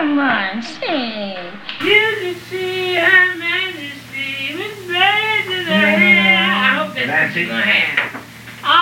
Come on, sing. You can see Her Majesty with birds in her hair. I hope that's what you're going to have.